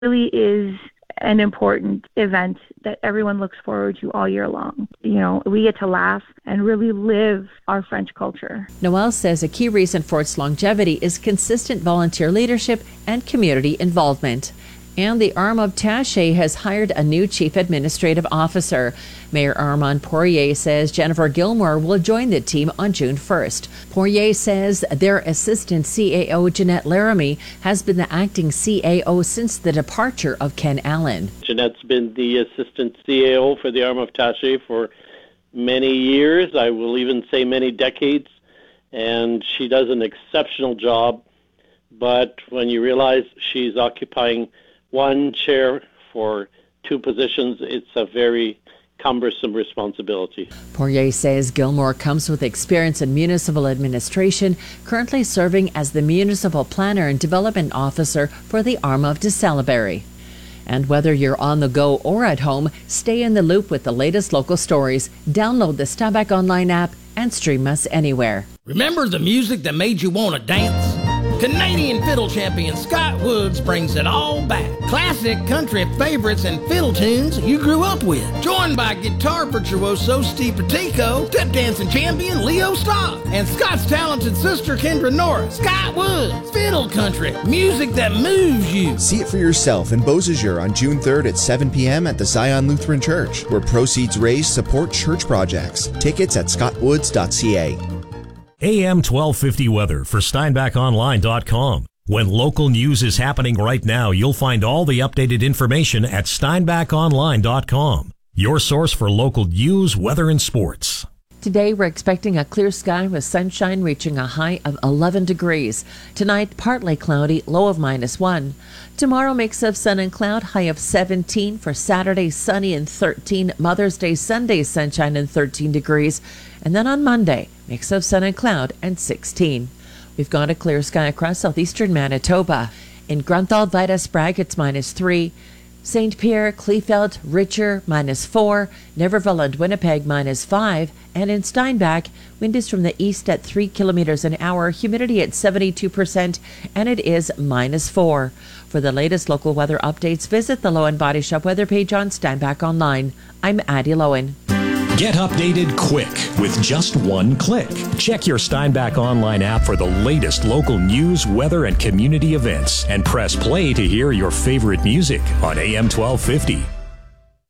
really is an important event that everyone looks forward to all year long. You know, we get to laugh and really live our French culture. Noelle says a key reason for its longevity is consistent volunteer leadership and community involvement. And the Armand-Taché has hired a new chief administrative officer. Mayor Armand Poirier says Jennifer Gilmore will join the team on June 1st. Poirier says their assistant CAO, Jeanette Laramie, has been the acting CAO since the departure of Ken Allen. Jeanette's been the assistant CAO for the Armand-Taché for many years, I will even say many decades, and she does an exceptional job. But when you realize she's occupying one chair for two positions, it's a very cumbersome responsibility. Poirier says Gilmore comes with experience in municipal administration, currently serving as the municipal planner and development officer for the Armand de Salaberry. And whether you're on the go or at home, stay in the loop with the latest local stories. Download the Steinbach Online app and stream us anywhere. Remember the music that made you want to dance? Canadian fiddle champion Scott Woods brings it all back. Classic country favorites and fiddle tunes you grew up with. Joined by guitar virtuoso Steve Petico, tip dancing champion Leo Stock, and Scott's talented sister Kendra Norris. Scott Woods, fiddle country, music that moves you. See it for yourself in Beausejour on June 3rd at 7 p.m. at the Zion Lutheran Church, where proceeds raised support church projects. Tickets at scottwoods.ca. AM 1250 weather for SteinbachOnline.com. When local news is happening right now, you'll find all the updated information at SteinbachOnline.com. Your source for local news, weather, and sports. Today, we're expecting a clear sky with sunshine reaching a high of 11 degrees. Tonight, partly cloudy, low of -1. Tomorrow, mix of sun and cloud, high of 17. For Saturday, sunny and 13. Mother's Day, Sunday, sunshine and 13 degrees. And then on Monday, mix of sun and cloud and 16. We've got a clear sky across southeastern Manitoba. In Grunthal, Vita, Sprague, it's -3. St. Pierre, Kleefeld, Richer, -4. Niverville and Winnipeg, -5. And in Steinbach, wind is from the east at 3 kilometers an hour, humidity at 72%, and it is -4. For the latest local weather updates, visit the Lowen Body Shop weather page on Steinbach Online. I'm Addie Lowen. Get updated quick with just one click. Check your Steinbach Online app for the latest local news, weather, and community events, and press play to hear your favorite music on AM 1250.